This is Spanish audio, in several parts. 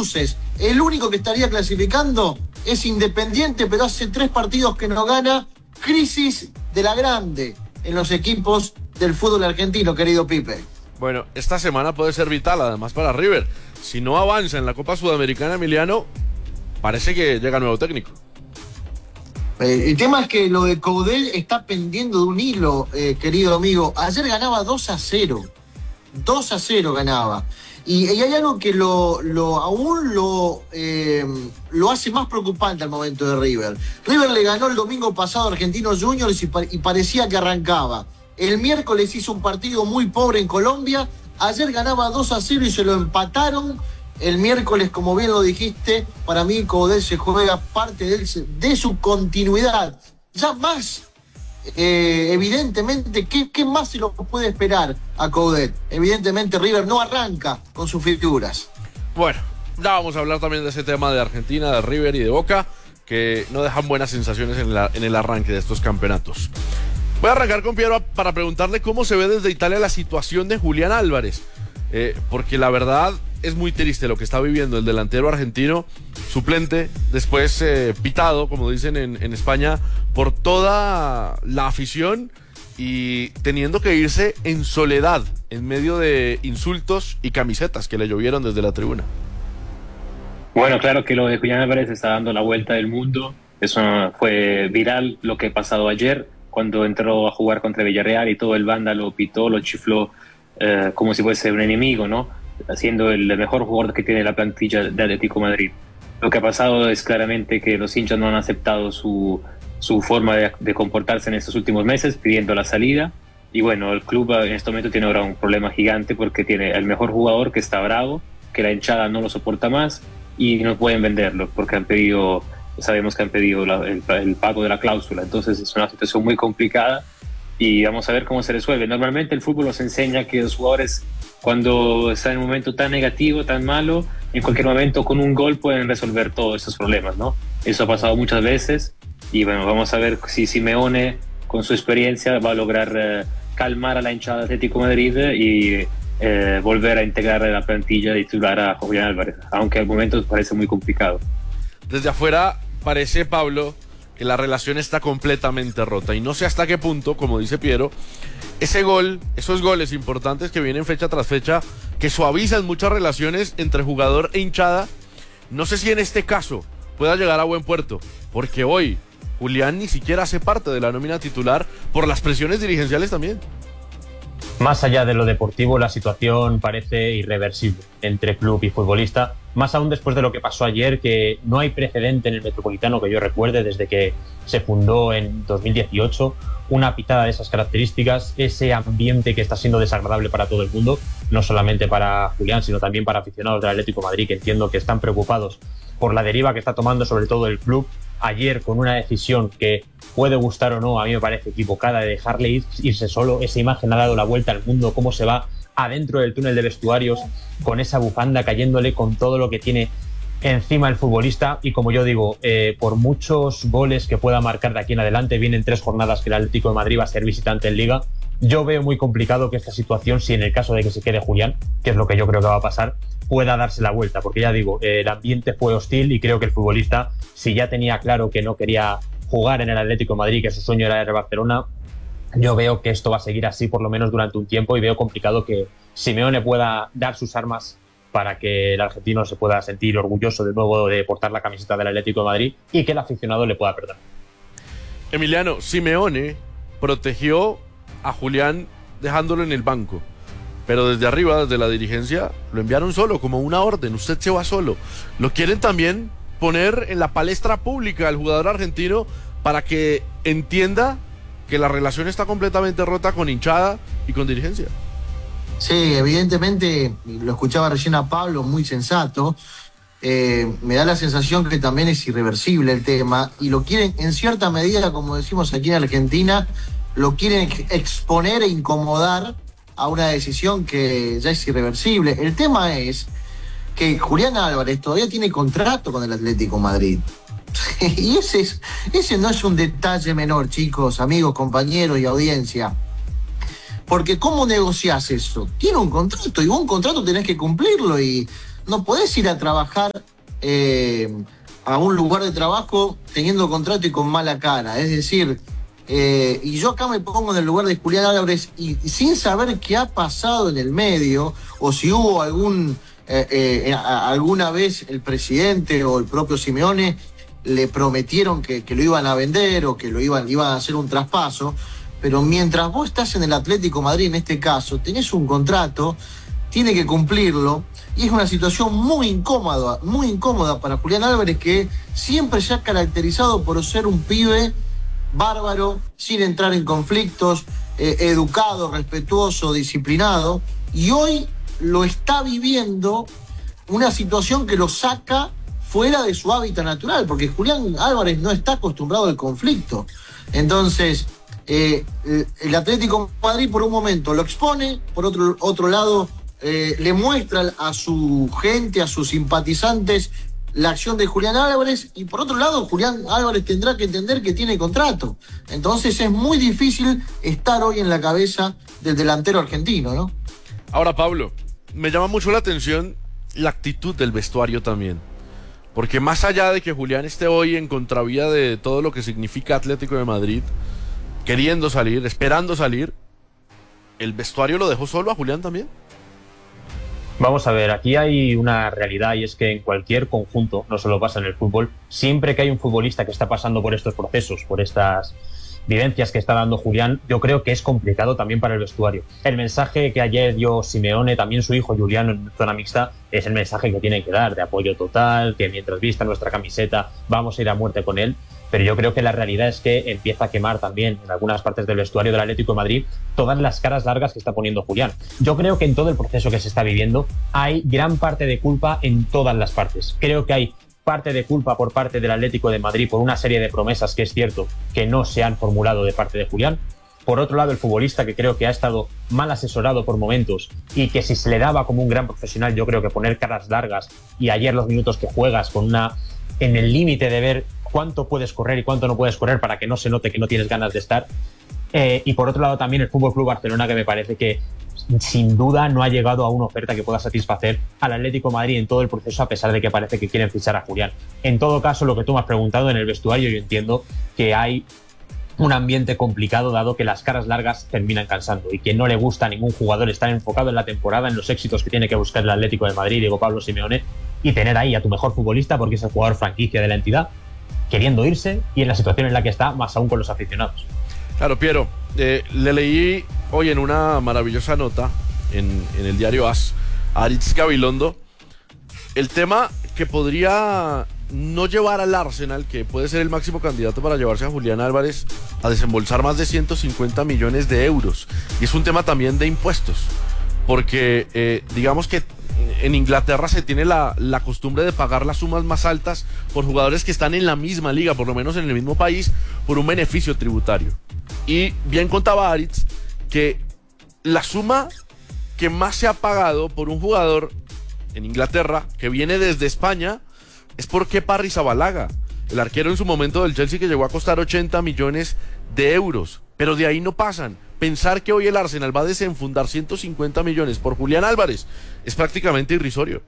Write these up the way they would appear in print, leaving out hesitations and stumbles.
cruces. El único que estaría clasificando es Independiente, pero hace 3 partidos que no gana. Crisis de la grande en los equipos del fútbol argentino, querido Pipe. Bueno, esta semana puede ser vital, además, para River. Si no avanza en la Copa Sudamericana, Emiliano, parece que llega nuevo técnico. El tema es que lo de Coudet está pendiendo de un hilo, querido amigo. Ayer ganaba 2-0. 2-0 ganaba. Y hay algo que aún lo hace más preocupante al momento de River. River le ganó el domingo pasado a Argentinos Juniors y parecía que arrancaba. El miércoles hizo un partido muy pobre en Colombia. Ayer ganaba 2-0 y se lo empataron. El miércoles, como bien lo dijiste, para mí Coudet se juega parte de su continuidad. Ya más, evidentemente, ¿qué más se lo puede esperar a Coudet? Evidentemente River no arranca con sus figuras. Bueno, ya vamos a hablar también de ese tema de Argentina, de River y de Boca, que no dejan buenas sensaciones en el arranque de estos campeonatos. Voy a arrancar con Piero para preguntarle cómo se ve desde Italia la situación de Julián Álvarez, porque la verdad es muy triste lo que está viviendo el delantero argentino, suplente, después pitado, como dicen en España, por toda la afición y teniendo que irse en soledad, en medio de insultos y camisetas que le llovieron desde la tribuna. Bueno, claro que lo de Julián Álvarez está dando la vuelta del mundo. Eso fue viral lo que ha pasado ayer, cuando entró a jugar contra Villarreal y todo el banda lo pitó, lo chifló como si fuese un enemigo, ¿no? Siendo el mejor jugador que tiene la plantilla de Atlético Madrid. Lo que ha pasado es claramente que los hinchas no han aceptado su forma de comportarse en estos últimos meses, pidiendo la salida. Y bueno, el club en este momento tiene ahora un problema gigante porque tiene el mejor jugador que está bravo, que la hinchada no lo soporta más y no pueden venderlo porque sabemos que han pedido el pago de la cláusula. Entonces es una situación muy complicada y vamos a ver cómo se resuelve. Normalmente el fútbol nos enseña que los jugadores, cuando están en un momento tan negativo, tan malo, en cualquier momento con un gol pueden resolver todos esos problemas, ¿no? Eso ha pasado muchas veces y bueno, vamos a ver si Simeone con su experiencia va a lograr calmar a la hinchada de Atlético de Madrid y volver a integrar a la plantilla y titular a Julián Álvarez, aunque al momento parece muy complicado. Desde afuera parece, Pablo, que la relación está completamente rota y no sé hasta qué punto, como dice Piero, esos goles importantes que vienen fecha tras fecha, que suavizan muchas relaciones entre jugador e hinchada, no sé si en este caso pueda llegar a buen puerto, porque hoy Julián ni siquiera hace parte de la nómina titular por las presiones dirigenciales también. Más allá de lo deportivo, la situación parece irreversible entre club y futbolista, más aún después de lo que pasó ayer, que no hay precedente en el Metropolitano que yo recuerde desde que se fundó en 2018, una pitada de esas características, ese ambiente que está siendo desagradable para todo el mundo, no solamente para Julián, sino también para aficionados del Atlético de Madrid, que entiendo que están preocupados por la deriva que está tomando sobre todo el club. Ayer, con una decisión que puede gustar o no, a mí me parece equivocada, de dejarle irse solo, esa imagen ha dado la vuelta al mundo, cómo se va adentro del túnel de vestuarios con esa bufanda cayéndole con todo lo que tiene encima el futbolista. Y como yo digo, por muchos goles que pueda marcar de aquí en adelante, vienen 3 jornadas que el Atlético de Madrid va a ser visitante en Liga. Yo veo muy complicado que esta situación, si en el caso de que se quede Julián, que es lo que yo creo que va a pasar, pueda darse la vuelta, porque ya digo, el ambiente fue hostil y creo que el futbolista, si ya tenía claro que no quería jugar en el Atlético de Madrid, que su sueño era el Barcelona, yo veo que esto va a seguir así por lo menos durante un tiempo y veo complicado que Simeone pueda dar sus armas para que el argentino se pueda sentir orgulloso de nuevo de portar la camiseta del Atlético de Madrid y que el aficionado le pueda perdonar. Emiliano, Simeone protegió a Julián dejándolo en el banco, pero desde arriba, desde la dirigencia, lo enviaron solo, como una orden. Usted se va solo. Lo quieren también poner en la palestra pública al jugador argentino para que entienda que la relación está completamente rota con hinchada y con dirigencia. Sí, evidentemente, lo escuchaba recién a Pablo, muy sensato. Me da la sensación que también es irreversible el tema y lo quieren, en cierta medida, como decimos aquí en Argentina, lo quieren exponer e incomodar a una decisión que ya es irreversible. El tema es que Julián Álvarez todavía tiene contrato con el Atlético de Madrid. Y ese no es un detalle menor, chicos, amigos, compañeros y audiencia. Porque ¿cómo negociás eso? Tiene un contrato y un contrato tenés que cumplirlo y no podés ir a trabajar a un lugar de trabajo teniendo contrato y con mala cara. Es decir, y yo acá me pongo en el lugar de Julián Álvarez y sin saber qué ha pasado en el medio, o si hubo alguna vez el presidente o el propio Simeone le prometieron que lo iban a vender o que iban a hacer un traspaso, pero mientras vos estás en el Atlético Madrid, en este caso, tenés un contrato, tiene que cumplirlo, y es una situación muy incómoda para Julián Álvarez, que siempre se ha caracterizado por ser un pibe bárbaro, sin entrar en conflictos, educado, respetuoso, disciplinado, y hoy lo está viviendo una situación que lo saca fuera de su hábitat natural, porque Julián Álvarez no está acostumbrado al conflicto. Entonces, el Atlético de Madrid por un momento lo expone, por otro lado le muestra a su gente, a sus simpatizantes, la acción de Julián Álvarez, y por otro lado Julián Álvarez tendrá que entender que tiene contrato. Entonces es muy difícil estar hoy en la cabeza del delantero argentino, ¿no? Ahora, Pablo, me llama mucho la atención la actitud del vestuario también. Porque más allá de que Julián esté hoy en contravía de todo lo que significa Atlético de Madrid, queriendo salir, esperando salir, ¿el vestuario lo dejó solo a Julián también? Vamos a ver, aquí hay una realidad, y es que en cualquier conjunto, no solo pasa en el fútbol, siempre que hay un futbolista que está pasando por estos procesos, por estas vivencias que está dando Julián, yo creo que es complicado también para el vestuario. El mensaje que ayer dio Simeone, también su hijo Julián en zona mixta, es el mensaje que tiene que dar, de apoyo total, que mientras vista nuestra camiseta vamos a ir a muerte con él. Pero yo creo que la realidad es que empieza a quemar también en algunas partes del vestuario del Atlético de Madrid todas las caras largas que está poniendo Julián. Yo creo que en todo el proceso que se está viviendo hay gran parte de culpa en todas las partes. Creo que hay parte de culpa por parte del Atlético de Madrid por una serie de promesas que es cierto que no se han formulado de parte de Julián. Por otro lado, el futbolista, que creo que ha estado mal asesorado por momentos y que si se le daba como un gran profesional, yo creo que poner caras largas, y ayer los minutos que juegas con en el límite de ver cuánto puedes correr y cuánto no puedes correr para que no se note que no tienes ganas de estar. Y por otro lado también el FC Barcelona, que me parece que sin duda no ha llegado a una oferta que pueda satisfacer al Atlético de Madrid en todo el proceso, a pesar de que parece que quieren fichar a Julián. En todo caso, lo que tú me has preguntado, en el vestuario yo entiendo que hay un ambiente complicado, dado que las caras largas terminan cansando y que no le gusta a ningún jugador estar enfocado en la temporada, en los éxitos que tiene que buscar el Atlético de Madrid, Diego Pablo Simeone, y tener ahí a tu mejor futbolista, porque es el jugador franquicia de la entidad, queriendo irse, y en la situación en la que está, más aún con los aficionados. Claro, Piero, le leí hoy en una maravillosa nota en el diario AS a Aritz Gabilondo el tema que podría no llevar al Arsenal, que puede ser el máximo candidato para llevarse a Julián Álvarez, a desembolsar más de 150 millones de euros. Y es un tema también de impuestos, porque digamos que en Inglaterra se tiene la costumbre de pagar las sumas más altas por jugadores que están en la misma liga, por lo menos en el mismo país, por un beneficio tributario. Y bien contaba Aritz que la suma que más se ha pagado por un jugador en Inglaterra, que viene desde España, es por Kepa Arrizabalaga, el arquero en su momento del Chelsea, que llegó a costar 80 millones de euros. Pero de ahí no pasan. Pensar que hoy el Arsenal va a desenfundar 150 millones por Julián Álvarez es prácticamente irrisorio.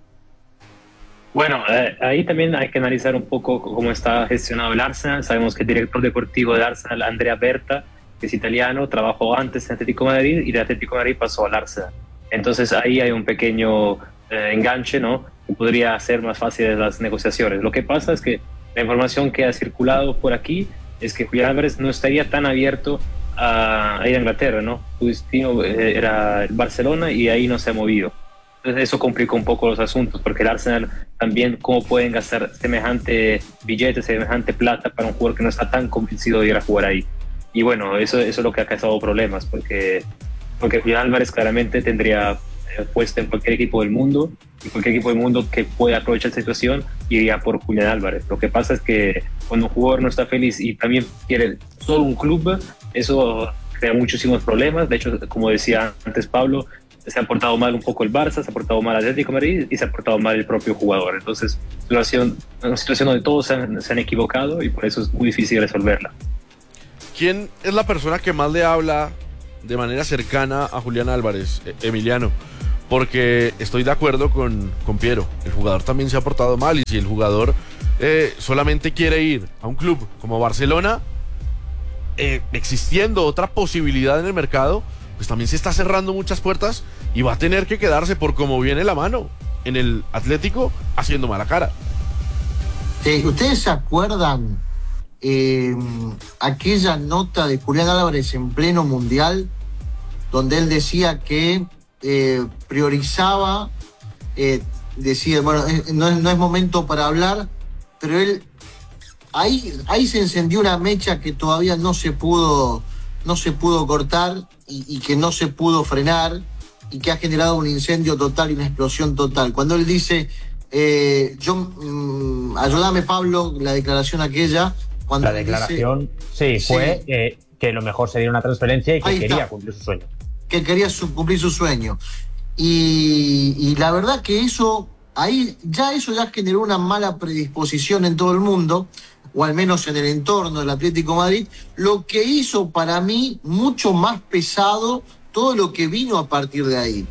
Bueno, ahí también hay que analizar un poco cómo está gestionado el Arsenal. Sabemos que el director deportivo del Arsenal, Andrea Berta, que es italiano, trabajó antes en Atlético de Madrid y de Atlético de Madrid pasó al Arsenal. Entonces ahí hay un pequeño enganche, ¿no?, que podría hacer más fáciles las negociaciones. Lo que pasa es que la información que ha circulado por aquí es que Julián Álvarez no estaría tan abierto a ir a Inglaterra, ¿no? Su destino era el Barcelona y ahí no se ha movido. Entonces eso complica un poco los asuntos, porque el Arsenal también, cómo pueden gastar semejante billete, semejante plata para un jugador que no está tan convencido de ir a jugar ahí. Y bueno, eso es lo que ha causado problemas, porque Julián Álvarez claramente tendría puesto en cualquier equipo del mundo, y cualquier equipo del mundo que pueda aprovechar la situación iría por Julián Álvarez. Lo que pasa es que cuando un jugador no está feliz y también quiere solo un club, eso crea muchísimos problemas. De hecho, como decía antes Pablo, se ha portado mal un poco el Barça, se ha portado mal el Atlético de Madrid y se ha portado mal el propio jugador. Entonces, una situación donde todos se han equivocado, y por eso es muy difícil resolverla. ¿Quién es la persona que más le habla de manera cercana a Julián Álvarez, Emiliano? porque estoy de acuerdo con Piero. El jugador también se ha portado mal, y si el jugador solamente quiere ir a un club como Barcelona, existiendo otra posibilidad en el mercado, pues también se está cerrando muchas puertas y va a tener que quedarse por cómo viene la mano en el Atlético haciendo mala cara. ¿Ustedes se acuerdan aquella nota de Julián Álvarez en pleno Mundial, donde él decía que priorizaba, decía, bueno, no es momento para hablar, pero él ahí se encendió una mecha que todavía no se pudo cortar y que no se pudo frenar, y que ha generado un incendio total y una explosión total. Cuando él dice, ayúdame Pablo, la declaración aquella. Cuando la declaración, fue que lo mejor sería una transferencia y que quería cumplir su sueño. Que quería cumplir su sueño. Y la verdad que eso ya generó una mala predisposición en todo el mundo, o al menos en el entorno del Atlético de Madrid, lo que hizo para mí mucho más pesado todo lo que vino a partir de ahí.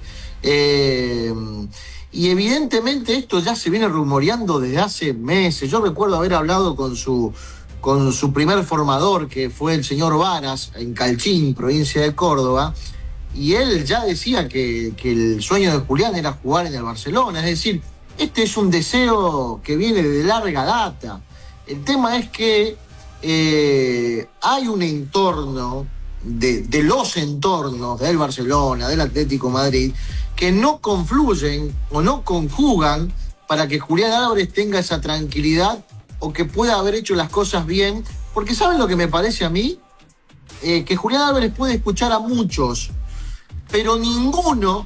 Y evidentemente esto ya se viene rumoreando desde hace meses. Yo recuerdo haber hablado con su primer formador, que fue el señor Varas, en Calchín, provincia de Córdoba, y él ya decía que el sueño de Julián era jugar en el Barcelona. Es decir, este es un deseo que viene de larga data. El tema es que hay un entorno de los entornos del Barcelona, del Atlético de Madrid, que no confluyen o no conjugan para que Julián Álvarez tenga esa tranquilidad o que pueda haber hecho las cosas bien. Porque ¿saben lo que me parece a mí? Que Julián Álvarez puede escuchar a muchos, pero ninguno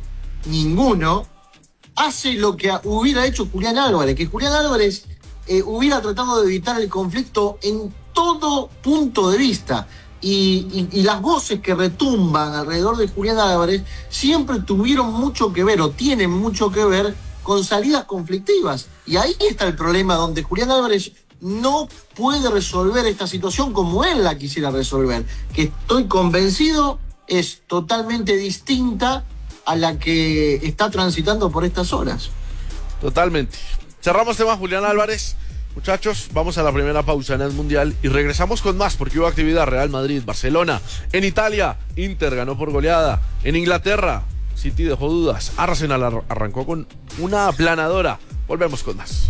hace lo que hubiera hecho Julián Álvarez. Que Julián Álvarez hubiera tratado de evitar el conflicto en todo punto de vista. Y las voces que retumban alrededor de Julián Álvarez siempre tuvieron mucho que ver, o tienen mucho que ver, con salidas conflictivas. Y ahí está el problema, donde Julián Álvarez no puede resolver esta situación como él la quisiera resolver, que estoy convencido es totalmente distinta a la que está transitando por estas horas. Totalmente. Cerramos tema Julián Álvarez. Muchachos, vamos a la primera pausa en el Mundial y regresamos con más, porque hubo actividad. Real Madrid, Barcelona. En Italia, Inter ganó por goleada. En Inglaterra, City dejó dudas. Arsenal arrancó con una aplanadora. Volvemos con más.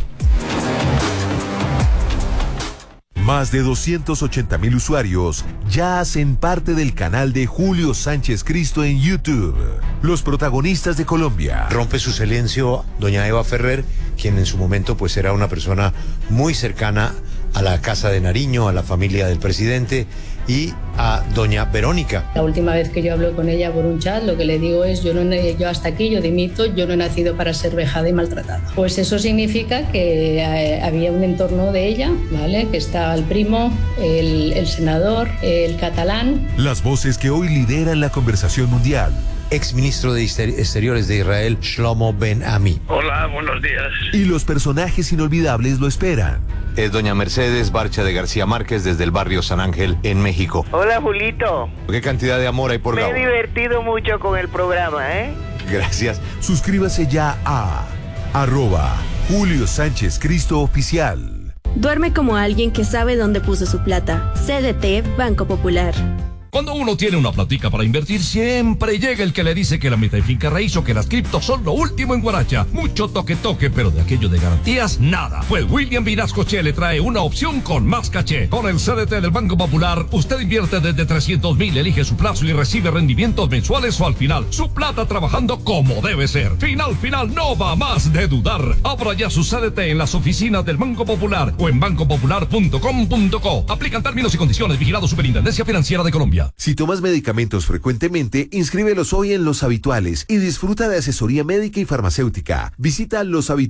Más de 280,000 usuarios ya hacen parte del canal de Julio Sánchez Cristo en YouTube. Los protagonistas de Colombia. Rompe su silencio doña Eva Ferrer, quien en su momento pues era una persona muy cercana a la Casa de Nariño, a la familia del presidente, y a doña Verónica. La última vez que yo hablo con ella por un chat, lo que le digo es, yo hasta aquí, yo dimito, yo no he nacido para ser vejada y maltratada. Pues eso significa que había un entorno de ella, ¿vale? Que está el primo, el senador, el catalán. Las voces que hoy lideran la conversación mundial. Exministro de Exteriores de Israel, Shlomo Ben Ami. Hola, buenos días. Y los personajes inolvidables lo esperan. Es doña Mercedes Barcha de García Márquez desde el barrio San Ángel en México. Hola, Julito. ¿Qué cantidad de amor hay por Gabo? Me he divertido mucho con el programa, ¿eh? Gracias. Suscríbase ya a @Julio Sánchez Cristo Oficial. Duerme como alguien que sabe dónde puso su plata. CDT Banco Popular. Cuando uno tiene una platica para invertir, siempre llega el que le dice que la meta de finca raíz o que las criptos son lo último en Guaracha. Mucho toque, pero de aquello de garantías, nada. Pues William Vinasco Che le trae una opción con más caché. Con el CDT del Banco Popular, usted invierte desde 300,000, elige su plazo y recibe rendimientos mensuales o al final. Su plata trabajando como debe ser. Final, no va más de dudar. Abra ya su CDT en las oficinas del Banco Popular o en bancopopular.com.co. Aplican términos y condiciones. Vigilado Superintendencia Financiera de Colombia. Si tomas medicamentos frecuentemente, inscríbelos hoy en Los Habituales y disfruta de asesoría médica y farmacéutica. Visita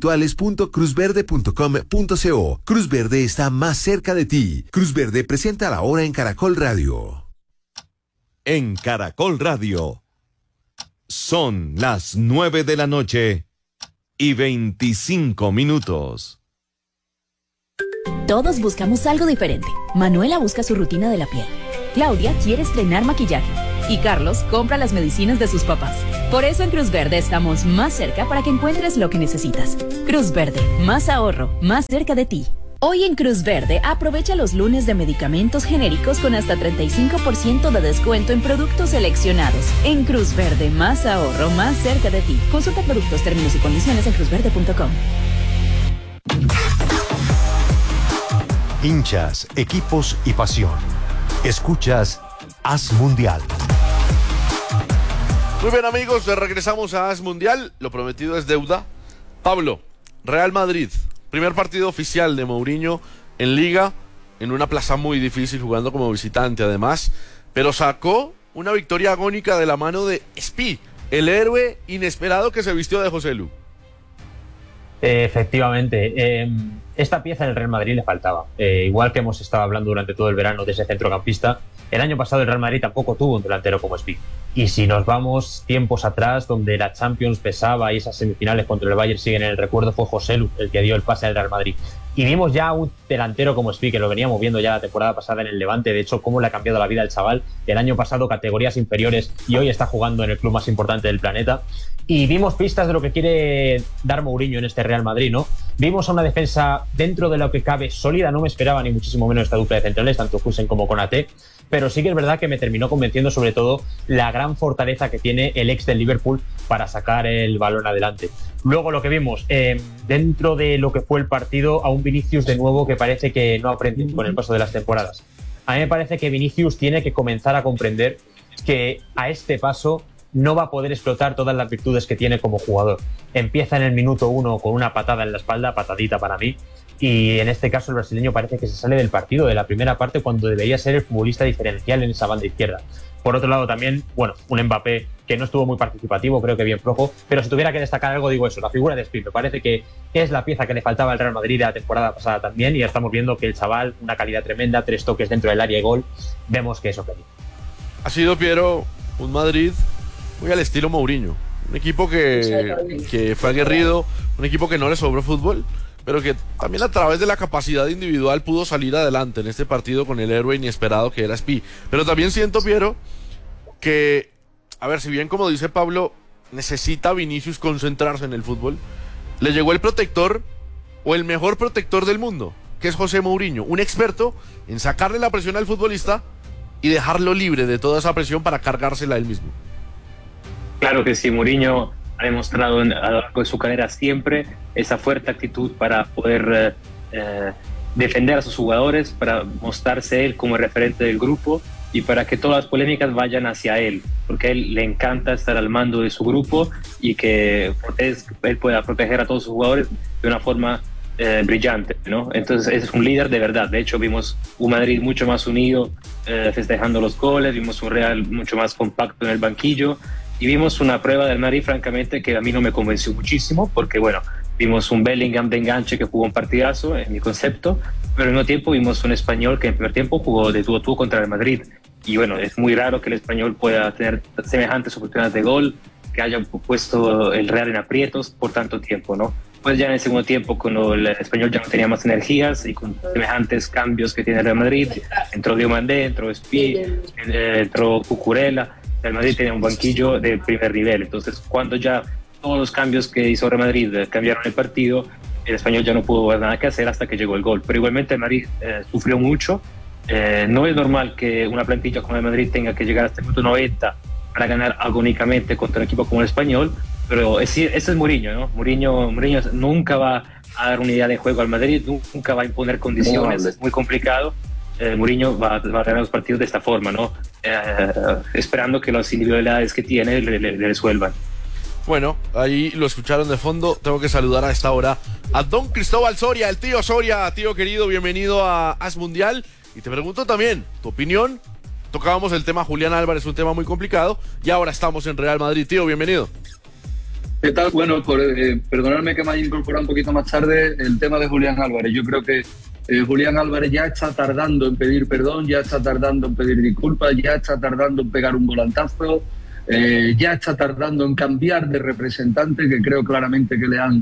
loshabituales.cruzverde.com.co. Cruz Verde está más cerca de ti. Cruz Verde presenta la hora en Caracol Radio. En Caracol Radio. Son las 9 de la noche y 25 minutos. Todos buscamos algo diferente. Manuela busca su rutina de la piel. Claudia quiere estrenar maquillaje y Carlos compra las medicinas de sus papás. Por eso en Cruz Verde estamos más cerca para que encuentres lo que necesitas. Cruz Verde, más ahorro, más cerca de ti. Hoy en Cruz Verde, aprovecha los lunes de medicamentos genéricos con hasta 35% de descuento en productos seleccionados. En Cruz Verde, más ahorro, más cerca de ti. Consulta productos, términos y condiciones en cruzverde.com. Hinchas, equipos y pasión. Escuchas Haz Mundial. Muy bien, amigos, regresamos a Haz Mundial. Lo prometido es deuda. Pablo, Real Madrid. Primer partido oficial de Mourinho en Liga, en una plaza muy difícil, jugando como visitante además, pero sacó una victoria agónica de la mano de Spi, el héroe inesperado que se vistió de José Lu. Efectivamente, esta pieza en el Real Madrid le faltaba. Igual que hemos estado hablando durante todo el verano de ese centrocampista, el año pasado el Real Madrid tampoco tuvo un delantero como Spi. Y si nos vamos tiempos atrás, donde la Champions pesaba y esas semifinales contra el Bayern siguen en el recuerdo, fue José Lu el que dio el pase al Real Madrid. Y vimos ya un delantero como Spi, que lo veníamos viendo ya la temporada pasada en el Levante. De hecho, cómo le ha cambiado la vida al chaval. El año pasado categorías inferiores y hoy está jugando en el club más importante del planeta. Y vimos pistas de lo que quiere dar Mourinho en este Real Madrid, ¿no? Vimos a una defensa dentro de lo que cabe sólida. No me esperaba ni muchísimo menos esta dupla de centrales, tanto Husen como Konaté. Pero sí que es verdad que me terminó convenciendo sobre todo la gran fortaleza que tiene el ex del Liverpool para sacar el balón adelante. Luego lo que vimos, dentro de lo que fue el partido, a un Vinicius de nuevo que parece que no aprende con el paso de las temporadas. A mí me parece que Vinicius tiene que comenzar a comprender que a este paso no va a poder explotar todas las virtudes que tiene como jugador. Empieza en el minuto 1 con una patada en la espalda, patadita para mí, y en este caso el brasileño parece que se sale del partido de la primera parte cuando debería ser el futbolista diferencial en esa banda izquierda. Por otro lado también, bueno, un Mbappé que no estuvo muy participativo, creo que bien flojo, pero si tuviera que destacar algo digo eso, la figura de Spi me parece que es la pieza que le faltaba al Real Madrid la temporada pasada también, y ya estamos viendo que el chaval, una calidad tremenda, 3 toques dentro del área y gol, vemos que eso quería. Ha sido, Piero, un Madrid muy al estilo Mourinho, un equipo que fue aguerrido, un equipo que no le sobró fútbol, pero que también a través de la capacidad individual pudo salir adelante en este partido con el héroe inesperado que era Spi. Pero también siento, Piero, que, a ver, si bien como dice Pablo, necesita Vinicius concentrarse en el fútbol, le llegó el protector o el mejor protector del mundo, que es José Mourinho, un experto en sacarle la presión al futbolista y dejarlo libre de toda esa presión para cargársela él mismo. Claro que sí, Mourinho ha demostrado a lo largo de su carrera siempre esa fuerte actitud para poder defender a sus jugadores, para mostrarse él como el referente del grupo y para que todas las polémicas vayan hacia él, porque a él le encanta estar al mando de su grupo y que él pueda proteger a todos sus jugadores de una forma brillante, ¿no? Entonces es un líder de verdad. De hecho vimos un Madrid mucho más unido, festejando los goles, vimos un Real mucho más compacto en el banquillo. Y vimos una prueba del Madrid, francamente, que a mí no me convenció muchísimo, porque, bueno, vimos un Bellingham de enganche que jugó un partidazo, en mi concepto, pero al mismo tiempo vimos un español que en primer tiempo jugó de tú a tú contra el Madrid. Y, bueno, es muy raro que el español pueda tener semejantes oportunidades de gol, que haya puesto el Real en aprietos por tanto tiempo, ¿no? Pues ya en el segundo tiempo, cuando el español ya no tenía más energías y con semejantes cambios que tiene el Real Madrid, entró Diomandé, entró Spi, entró Cucurella. El Madrid tenía un banquillo de primer nivel, entonces cuando ya todos los cambios que hizo Real Madrid cambiaron el partido, el español ya no pudo ver nada que hacer hasta que llegó el gol. Pero igualmente el Madrid sufrió mucho. No es normal que una plantilla como el Madrid tenga que llegar hasta el minuto 90 para ganar agónicamente contra un equipo como el español, pero ese es Mourinho, ¿no? Mourinho nunca va a dar una idea de juego al Madrid, nunca va a imponer condiciones, es muy complicado. Mourinho va a ganar los partidos de esta forma, ¿no? Esperando que las individualidades que tiene le resuelvan. Bueno, ahí lo escucharon de fondo. Tengo que saludar a esta hora a don Cristóbal Soria, el tío Soria. Tío querido, bienvenido a Haz Mundial. Y te pregunto también, tu opinión. Tocábamos el tema Julián Álvarez, un tema muy complicado, y ahora estamos en Real Madrid. Tío, bienvenido. ¿Qué tal? Bueno, perdonadme que me haya incorporado un poquito más tarde el tema de Julián Álvarez. Yo creo que Julián Álvarez ya está tardando en pedir perdón, ya está tardando en pedir disculpas, ya está tardando en pegar un volantazo, ya está tardando en cambiar de representante, que creo claramente que le han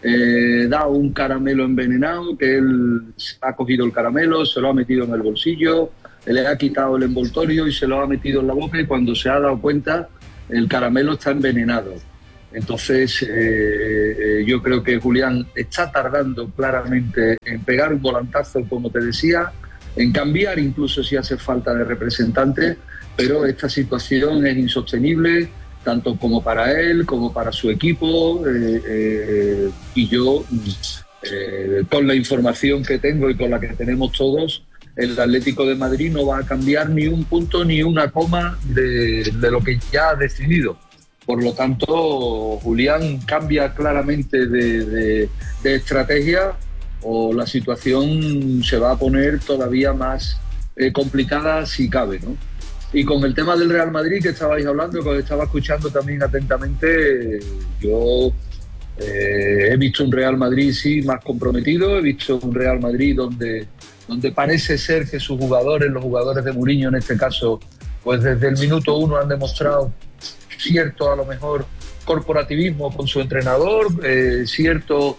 dado un caramelo envenenado, que él ha cogido el caramelo, se lo ha metido en el bolsillo, le ha quitado el envoltorio y se lo ha metido en la boca, y cuando se ha dado cuenta el caramelo está envenenado. Entonces, yo creo que Julián está tardando claramente en pegar un volantazo, como te decía, en cambiar incluso si hace falta de representante, pero esta situación es insostenible, tanto como para él, como para su equipo, y yo, con la información que tengo y con la que tenemos todos, el Atlético de Madrid no va a cambiar ni un punto ni una coma de lo que ya ha decidido. Por lo tanto, Julián cambia claramente de estrategia o la situación se va a poner todavía más complicada si cabe, ¿no? Y con el tema del Real Madrid que estabais hablando, que os estaba escuchando también atentamente, yo he visto un Real Madrid sí más comprometido, he visto un Real Madrid donde parece ser que sus jugadores, los jugadores de Mourinho en este caso, pues desde el minuto 1 han demostrado cierto, a lo mejor, corporativismo con su entrenador, cierto,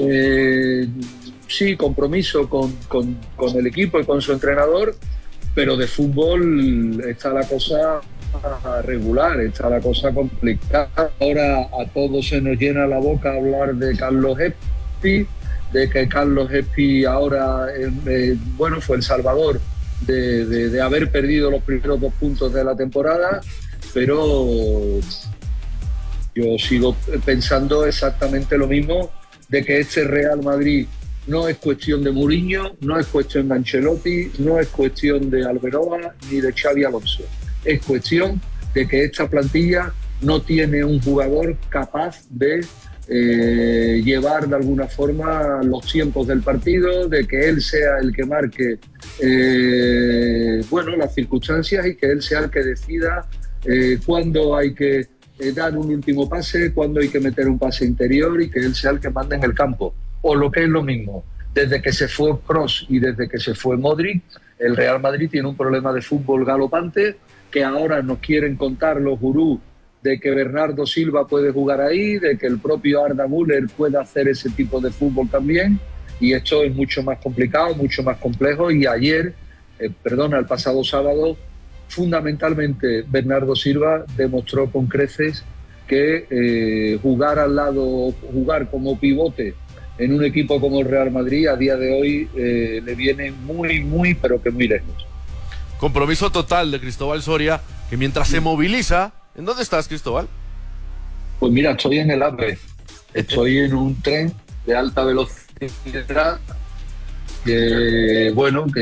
sí, compromiso con el equipo y con su entrenador, pero de fútbol está la cosa regular, está la cosa complicada. Ahora a todos se nos llena la boca hablar de Carlos Espi, de que Carlos Espi ahora, bueno, fue el salvador de haber perdido los primeros 2 puntos de la temporada, pero yo sigo pensando exactamente lo mismo, de que este Real Madrid no es cuestión de Mourinho, no es cuestión de Ancelotti, no es cuestión de Alberola ni de Xabi Alonso. Es cuestión de que esta plantilla no tiene un jugador capaz de llevar de alguna forma los tiempos del partido, de que él sea el que marque bueno, las circunstancias y que él sea el que decida cuándo hay que dar un último pase, cuándo hay que meter un pase interior y que él sea el que mande en el campo. O lo que es lo mismo, desde que se fue Kroos y desde que se fue Modric, el Real Madrid tiene un problema de fútbol galopante, que ahora nos quieren contar los gurús de que Bernardo Silva puede jugar ahí, de que el propio Arda Güler puede hacer ese tipo de fútbol también, y esto es mucho más complicado, mucho más complejo, y ayer, el pasado sábado, fundamentalmente Bernardo Silva demostró con creces que jugar al lado, jugar como pivote en un equipo como el Real Madrid a día de hoy le viene muy, pero que muy lejos. Compromiso total de Cristóbal Soria, que mientras se moviliza... ¿En dónde estás, Cristóbal? Pues mira, estoy en el AVE, estoy en un tren de alta velocidad que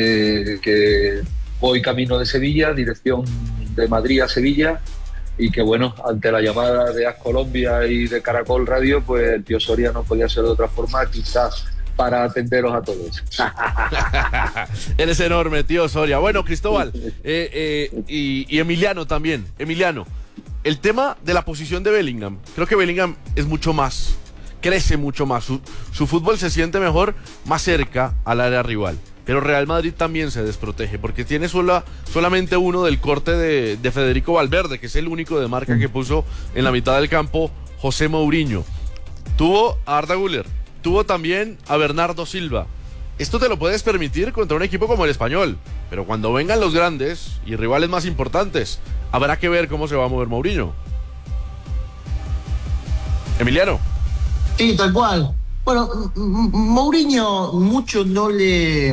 voy camino de Sevilla, dirección de Madrid a Sevilla, y que bueno, ante la llamada de As Colombia y de Caracol Radio, pues el tío Soria no podía ser de otra forma, quizás para atenderos a todos. Eres enorme, tío Soria. Bueno, Cristóbal, y Emiliano también. Emiliano, el tema de la posición de Bellingham, creo que Bellingham es mucho más, crece mucho más, su fútbol se siente mejor más cerca al área rival. Pero Real Madrid también se desprotege porque tiene solamente uno del corte de Federico Valverde, que es el único de marca que puso en la mitad del campo José Mourinho. Tuvo a Arda Güler, tuvo también a Bernardo Silva. Esto te lo puedes permitir contra un equipo como el Español, pero cuando vengan los grandes y rivales más importantes, habrá que ver cómo se va a mover Mourinho. Emiliano. Sí, tal cual. Bueno, Mourinho mucho no le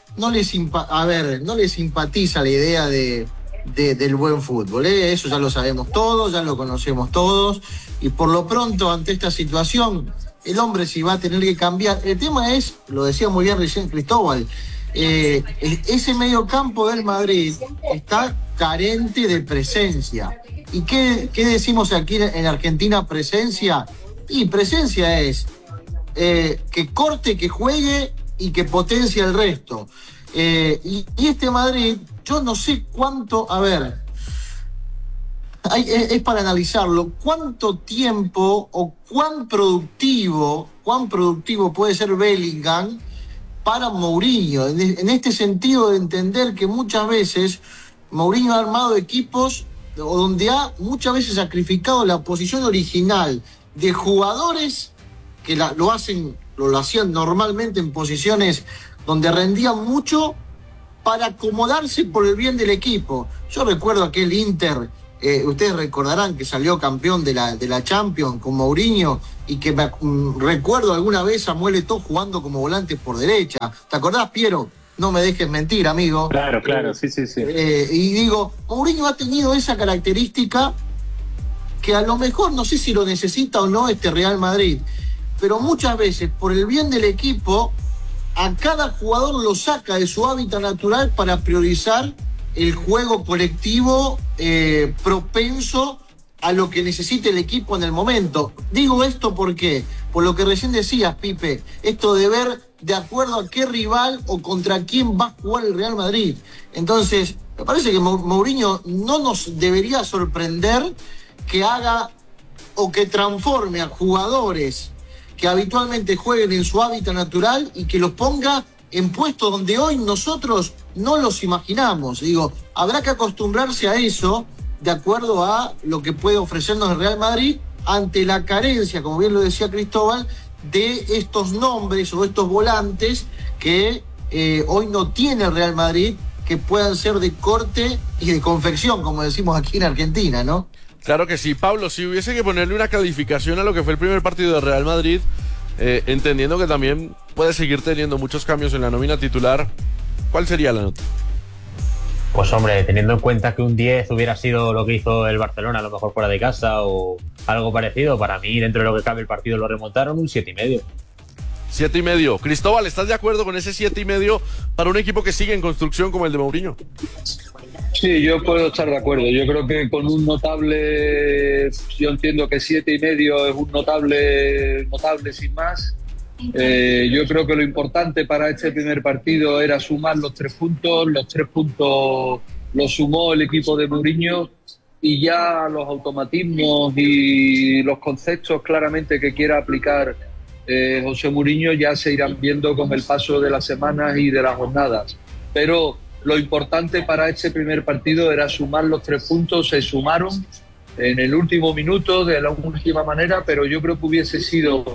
simpatiza la idea del buen fútbol, ¿eh? Eso ya lo sabemos todos, ya lo conocemos todos, y por lo pronto ante esta situación el hombre sí va a tener que cambiar. El tema es, lo decía muy bien recién Cristóbal, ese mediocampo del Madrid está carente de presencia. ¿Y qué decimos aquí en Argentina? Presencia. Y presencia es que corte, que juegue y que potencie el resto. Y este Madrid, yo no sé cuánto, es para analizarlo, cuánto tiempo o cuán productivo puede ser Bellingham para Mourinho, en este sentido de entender que muchas veces Mourinho ha armado equipos donde ha muchas veces sacrificado la posición original de jugadores que lo hacían normalmente en posiciones donde rendían mucho para acomodarse por el bien del equipo. Yo recuerdo aquel Inter Ustedes recordarán que salió campeón de la Champions con Mourinho y que recuerdo alguna vez a Samuel Eto'o jugando como volante por derecha. ¿Te acordás, Piero? No me dejes mentir, amigo. Claro, sí. Y digo, Mourinho ha tenido esa característica que a lo mejor no sé si lo necesita o no este Real Madrid, pero muchas veces por el bien del equipo a cada jugador lo saca de su hábitat natural para priorizar el juego colectivo propenso a lo que necesite el equipo en el momento. Digo esto porque, por lo que recién decías, Pipe, esto de ver de acuerdo a qué rival o contra quién va a jugar el Real Madrid. Entonces, me parece que Mourinho no nos debería sorprender que haga o que transforme a jugadores que habitualmente jueguen en su hábitat natural y que los ponga en puestos donde hoy nosotros no los imaginamos. Digo, habrá que acostumbrarse a eso de acuerdo a lo que puede ofrecernos el Real Madrid ante la carencia, como bien lo decía Cristóbal, de estos nombres o estos volantes que hoy no tiene el Real Madrid, que puedan ser de corte y de confección, como decimos aquí en Argentina, ¿no? Claro que sí. Pablo, si hubiese que ponerle una calificación a lo que fue el primer partido de Real Madrid, entendiendo que también puede seguir teniendo muchos cambios en la nómina titular, ¿cuál sería la nota? Pues hombre, teniendo en cuenta que un 10 hubiera sido lo que hizo el Barcelona, a lo mejor fuera de casa o algo parecido, para mí, dentro de lo que cabe el partido, lo remontaron un 7,5. 7,5. Cristóbal, ¿estás de acuerdo con ese 7,5 para un equipo que sigue en construcción como el de Mourinho? Sí, yo puedo estar de acuerdo. Yo creo que con un notable, yo entiendo que 7,5 es un notable sin más. Yo creo que lo importante para este primer partido era sumar los 3 puntos. Los 3 puntos los sumó el equipo de Mourinho y ya los automatismos y los conceptos claramente que quiera aplicar José Mourinho ya se irán viendo con el paso de las semanas y de las jornadas. Pero lo importante para este primer partido era sumar los 3 puntos. Se sumaron en el último minuto de la última manera, pero yo creo que hubiese sido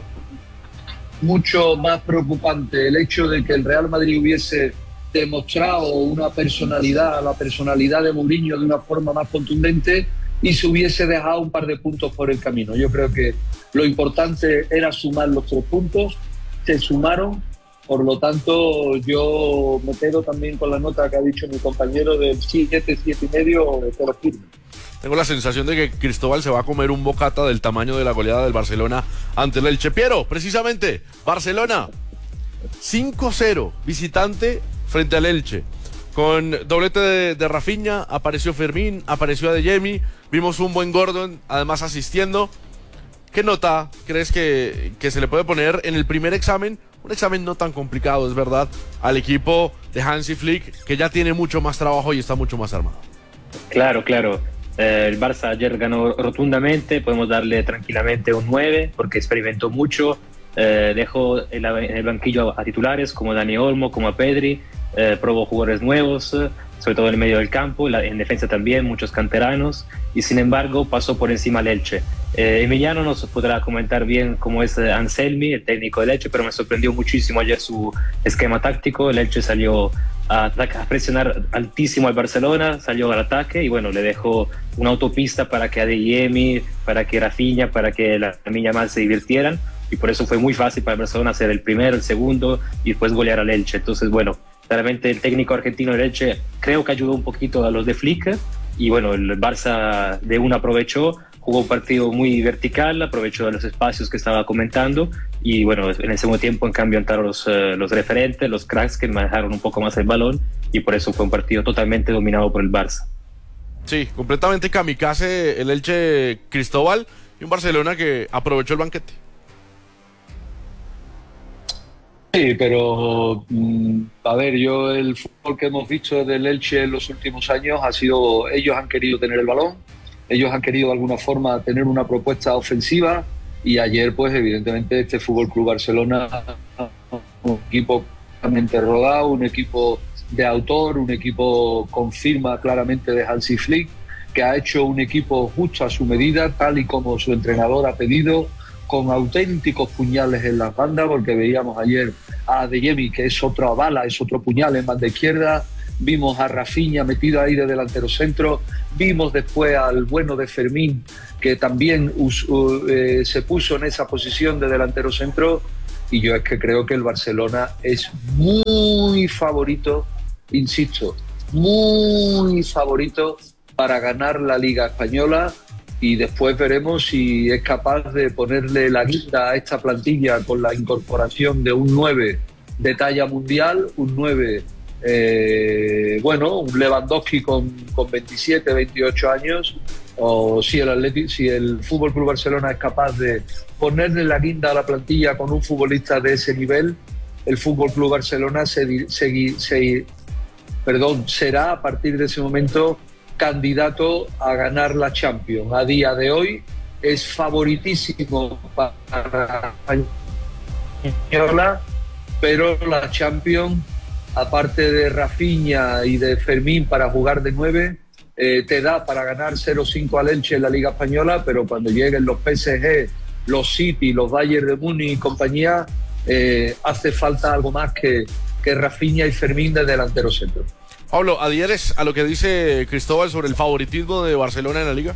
mucho más preocupante el hecho de que el Real Madrid hubiese demostrado una personalidad, la personalidad de Mourinho de una forma más contundente y se hubiese dejado un par de puntos por el camino. Yo creo que lo importante era sumar los 3 puntos, se sumaron, por lo tanto yo me quedo también con la nota que ha dicho mi compañero del 7,5 de todo firme. Tengo la sensación de que Cristóbal se va a comer un bocata del tamaño de la goleada del Barcelona ante el Elche. Piero, precisamente, Barcelona 5-0, visitante frente al Elche. Con doblete de Rafinha, apareció Fermín, apareció Adeyemi, vimos un buen Gordon, además asistiendo. ¿Qué nota crees que se le puede poner en el primer examen? Un examen no tan complicado, es verdad, al equipo de Hansi Flick, que ya tiene mucho más trabajo y está mucho más armado. Claro. El Barça ayer ganó rotundamente, podemos darle tranquilamente un 9 porque experimentó mucho, dejó en el banquillo a titulares como Dani Olmo, como a Pedri, probó jugadores nuevos, sobre todo en el medio del campo, en defensa también, muchos canteranos, y sin embargo pasó por encima al Elche. Emiliano nos podrá comentar bien cómo es Anselmi, el técnico del Elche, pero me sorprendió muchísimo ayer su esquema táctico. El Elche salió a presionar altísimo al Barcelona, salió al ataque y bueno, le dejó una autopista para que Adeyemi, para que Rafinha, para que Lamine Yamal se divirtieran, y por eso fue muy fácil para el Barcelona hacer el primero, el segundo y después golear al Elche. Entonces bueno, claramente el técnico argentino del Elche creo que ayudó un poquito a los de Flick y bueno, el Barça de una aprovechó, jugó un partido muy vertical, aprovechó los espacios que estaba comentando y bueno, en el segundo tiempo en cambio entraron los referentes, los cracks que manejaron un poco más el balón y por eso fue un partido totalmente dominado por el Barça. Sí, completamente kamikaze el Elche, Cristóbal, y un Barcelona que aprovechó el banquete. Sí, pero a ver, el fútbol que hemos visto del Elche en los últimos años ha sido, ellos han querido tener el balón, ellos han querido de alguna forma tener una propuesta ofensiva y ayer pues evidentemente este Fútbol Club Barcelona, un equipo claramente rodado, un equipo de autor, un equipo con firma claramente de Hansi Flick, que ha hecho un equipo justo a su medida, tal y como su entrenador ha pedido, con auténticos puñales en las bandas, porque veíamos ayer a Adeyemi, que es otra bala, es otro puñal en banda izquierda, vimos a Rafinha metido ahí de delantero centro, vimos después al bueno de Fermín, que también se puso en esa posición de delantero centro, y yo es que creo que el Barcelona es muy favorito, insisto, muy favorito para ganar la Liga Española, y después veremos si es capaz de ponerle la guinda a esta plantilla con la incorporación de un 9 de talla mundial, un 9, un Lewandowski con 27, 28 años, o si el Fútbol Club Barcelona es capaz de ponerle la guinda a la plantilla con un futbolista de ese nivel, el Fútbol Club Barcelona será a partir de ese momento candidato a ganar la Champions. A día de hoy es favoritísimo para Española, pero la Champions, aparte de Rafinha y de Fermín para jugar de 9, te da para ganar 0-5 al Elche en la Liga Española, pero cuando lleguen los PSG, los City, los Bayern de Múnich y compañía, hace falta algo más que Rafinha y Fermín de delantero centro. Pablo, ¿adhieres a lo que dice Cristóbal sobre el favoritismo de Barcelona en la Liga?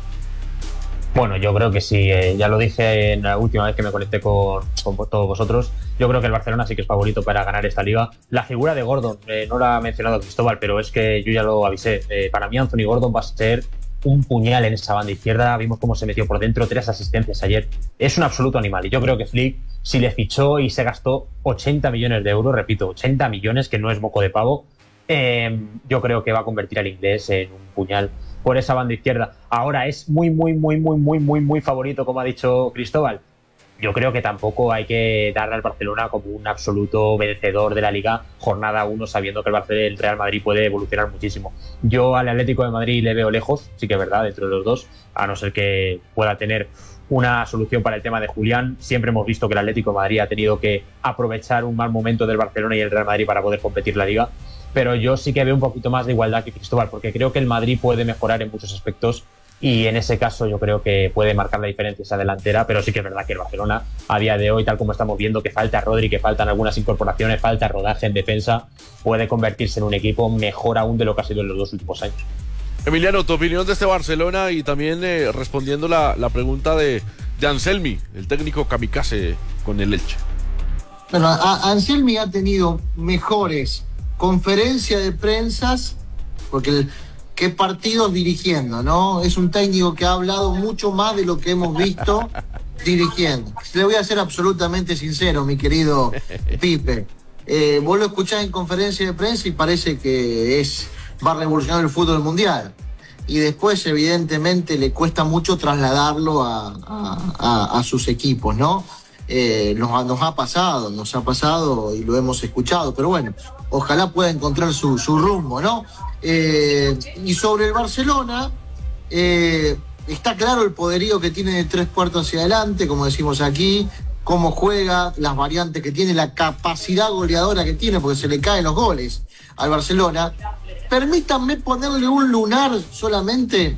Bueno, yo creo que sí. Ya lo dije en la última vez que me conecté con todos vosotros. Yo creo que el Barcelona sí que es favorito para ganar esta Liga. La figura de Gordon, no la ha mencionado Cristóbal, pero es que yo ya lo avisé. Para mí Anthony Gordon va a ser un puñal en esa banda izquierda. Vimos cómo se metió por dentro, 3 asistencias ayer. Es un absoluto animal. Y yo creo que Flick, si le fichó y se gastó 80 millones de euros, repito, 80 millones, que no es moco de pavo, yo creo que va a convertir al inglés en un puñal por esa banda izquierda. Ahora es muy favorito, como ha dicho Cristóbal. Yo creo que tampoco hay que darle al Barcelona como un absoluto vencedor de la Liga jornada 1, sabiendo que el Real Madrid puede evolucionar muchísimo. Yo al Atlético de Madrid le veo lejos, sí que es verdad, entre los dos, a no ser que pueda tener una solución para el tema de Julián. Siempre hemos visto que el Atlético de Madrid ha tenido que aprovechar un mal momento del Barcelona y el Real Madrid para poder competir la Liga. Pero yo sí que veo un poquito más de igualdad que Cristóbal, porque creo que el Madrid puede mejorar en muchos aspectos y en ese caso yo creo que puede marcar la diferencia esa delantera, pero sí que es verdad que el Barcelona a día de hoy, tal como estamos viendo, que falta Rodri, que faltan algunas incorporaciones, falta rodaje en defensa, puede convertirse en un equipo mejor aún de lo que ha sido en los 2 últimos años. Emiliano, tu opinión de este Barcelona y también respondiendo la pregunta de Anselmi, el técnico kamikaze con el Elche. Bueno, Anselmi ha tenido mejores conferencias de prensas, porque qué partidos dirigiendo, ¿no? Es un técnico que ha hablado mucho más de lo que hemos visto dirigiendo. Le voy a ser absolutamente sincero, mi querido Pipe. Vos lo escuchás en conferencia de prensa y parece que va a revolucionar el fútbol mundial. Y después, evidentemente, le cuesta mucho trasladarlo a sus equipos, ¿no? Nos ha pasado y lo hemos escuchado, pero bueno, ojalá pueda encontrar su rumbo, ¿no? Y sobre el Barcelona, está claro el poderío que tiene de 3 cuartos hacia adelante, como decimos aquí, cómo juega, las variantes que tiene, la capacidad goleadora que tiene, porque se le caen los goles al Barcelona. Permítanme ponerle un lunar solamente.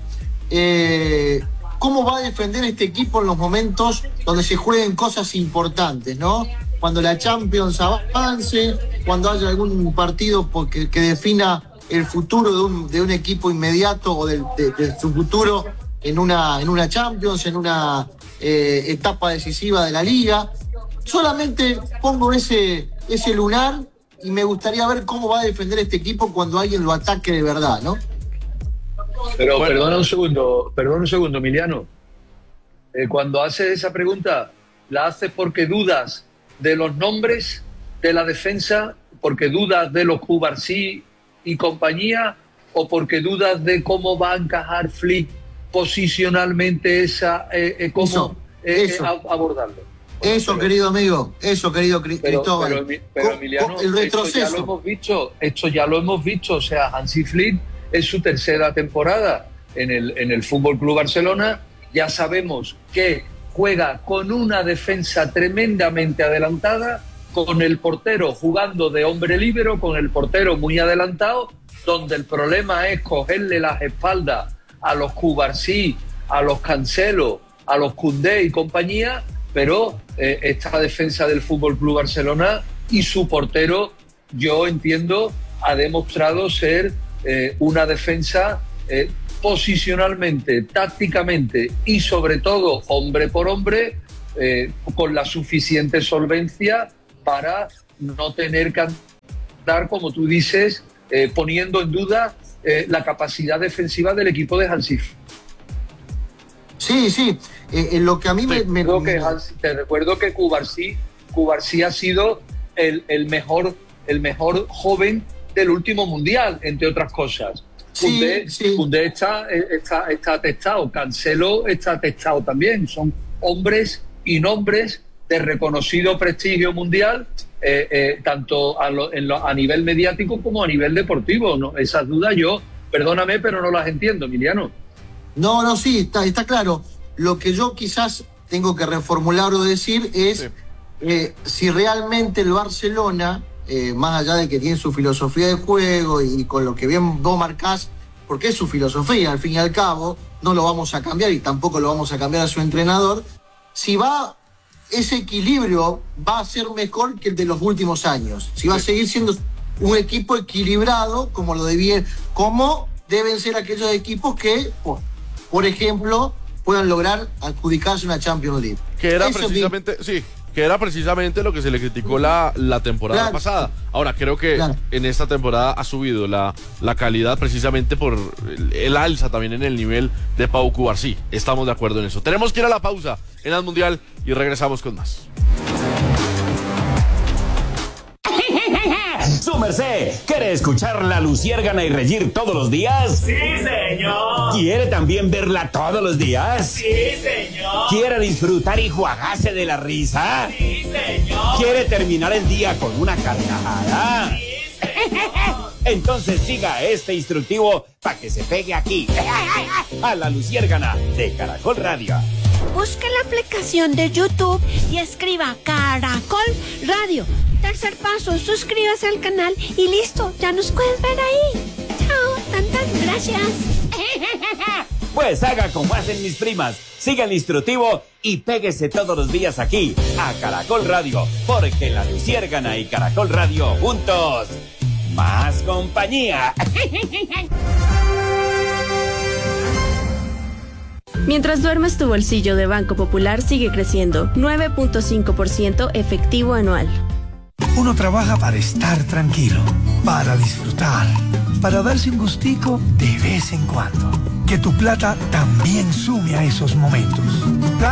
¿Cómo va a defender este equipo en los momentos donde se jueguen cosas importantes, ¿no? Cuando la Champions avance, cuando haya algún partido que defina el futuro de un equipo inmediato o de su futuro en una Champions, en una etapa decisiva de la Liga. Solamente pongo ese lunar y me gustaría ver cómo va a defender este equipo cuando alguien lo ataque de verdad, ¿no? Pero bueno, perdona un segundo, Emiliano. Cuando haces esa pregunta, ¿la haces porque dudas de los nombres de la defensa, porque dudas de los Cubarsí y compañía, o porque dudas de cómo va a encajar Flick posicionalmente cómo abordarlo? Eso, querido amigo, querido Cristóbal. Pero Emiliano, el retroceso. Esto ya lo hemos visto. O sea, Hansi Flick es su 3ª temporada en el Fútbol Club Barcelona. Ya sabemos que juega con una defensa tremendamente adelantada, con el portero jugando de hombre líbero, con el portero muy adelantado, donde el problema es cogerle las espaldas a los Cubarsí, a los Cancelo, a los Koundé y compañía, pero esta defensa del Fútbol Club Barcelona y su portero, yo entiendo ha demostrado ser una defensa posicionalmente, tácticamente y sobre todo hombre por hombre, con la suficiente solvencia para no tener que andar, como tú dices, poniendo en duda la capacidad defensiva del equipo de Hansi. Sí, lo que a mí te recuerdo que Cubarsí ha sido el mejor joven del último mundial, entre otras cosas. Koundé está testado, Cancelo está testado también. Son hombres y nombres de reconocido prestigio mundial, tanto a nivel mediático como a nivel deportivo, ¿no? Esas dudas perdóname, pero no las entiendo, Emiliano. No, sí, está claro. Lo que yo quizás tengo que reformular o decir es si realmente el Barcelona, más allá de que tiene su filosofía de juego y con lo que bien vos marcás, porque es su filosofía, al fin y al cabo, no lo vamos a cambiar y tampoco lo vamos a cambiar a su entrenador, si ese equilibrio va a ser mejor que el de los últimos años, si va a seguir siendo un equipo equilibrado como deben ser aquellos equipos que, por ejemplo, puedan lograr adjudicarse una Champions League. Que era precisamente lo que se le criticó la temporada pasada. Ahora, creo que en esta temporada ha subido la calidad precisamente por el alza también en el nivel de Pau Cubarsí. Estamos de acuerdo en eso. Tenemos que ir a la pausa en el Mundial y regresamos con más. Su merced, ¿quiere escuchar La Luciérgana y reír todos los días? ¡Sí, señor! ¿Quiere también verla todos los días? ¡Sí, señor! ¿Quiere disfrutar y juagarse de la risa? ¡Sí, señor! ¿Quiere terminar el día con una carcajada? ¡Sí, señor! Entonces siga este instructivo para que se pegue aquí, a La Luciérgana de Caracol Radio. Busque la aplicación de YouTube y escriba Caracol Radio. Tercer paso, suscríbase al canal y listo, ya nos puedes ver ahí. Chao, tantas gracias. Pues haga como hacen mis primas, siga el instructivo y péguese todos los días aquí a Caracol Radio, porque La Luciérgana y Caracol Radio juntos, más compañía. Mientras duermes, tu bolsillo de Banco Popular sigue creciendo, 9.5% efectivo anual. Uno trabaja para estar tranquilo, para disfrutar, para darse un gustico de vez en cuando. Que tu plata también sume a esos momentos.